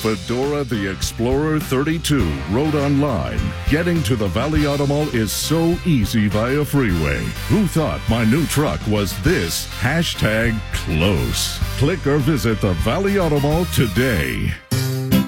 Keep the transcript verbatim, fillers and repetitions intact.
Fedora the Explorer thirty-two wrote online, "Getting to the Valley Auto Mall is so easy via freeway. Who thought my new truck was this hashtag close?" Click or visit the Valley Auto Mall today.